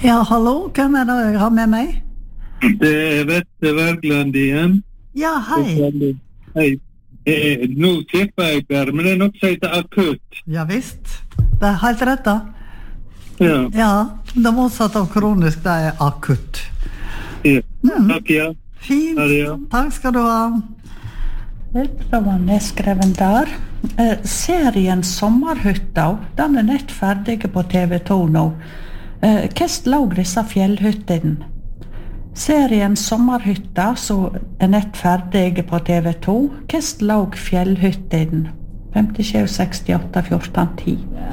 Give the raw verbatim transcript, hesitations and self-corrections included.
Ja, hallo, hvem er det jeg har med meg? Det er Vette Wergeland igjen. Ja, hei. Hei. Eh, nå tipper jeg der, men det er nok som heter akutt. Ja visst, det er helt rett da. Ja. Ja, det motsatte av kronisk, det er akutt. Ja. Mm. Takk, ja. Fint, Ha det, ja. takk skal du ha. Det var nedskreven der. Eh, serien Sommerhytta, den er nett ferdig på T V to nå. Eh, Hvordan lå disse fjellhyttene? Serien Sommerhytta, som er nett ferdig på T V to, hvordan lå fjellhyttene? femtisju sekstiåtte fjorten ti.